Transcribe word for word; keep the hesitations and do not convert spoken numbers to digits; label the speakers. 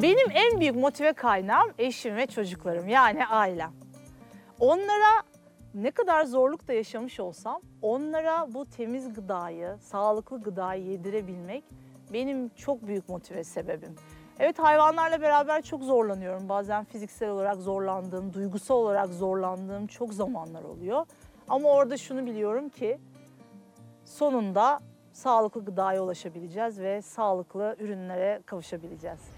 Speaker 1: Benim en büyük motive kaynağım eşim ve çocuklarım, yani ailem. Onlara ne kadar zorluk da yaşamış olsam onlara bu temiz gıdayı, sağlıklı gıdayı yedirebilmek benim çok büyük motive sebebim. Evet, hayvanlarla beraber çok zorlanıyorum. Bazen fiziksel olarak zorlandığım, duygusal olarak zorlandığım çok zamanlar oluyor. Ama orada şunu biliyorum ki sonunda sağlıklı gıdaya ulaşabileceğiz ve sağlıklı ürünlere kavuşabileceğiz.